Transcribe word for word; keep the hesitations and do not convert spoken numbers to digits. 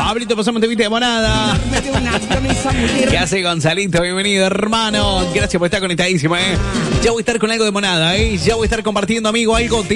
Pablito, pasamos te viste de Monada. ¿Qué hace Gonzalito? Bienvenido, hermano. Gracias por estar conectadísimo, eh. Ya voy a estar con algo de Monada, eh. Ya voy a estar compartiendo, amigo, algo de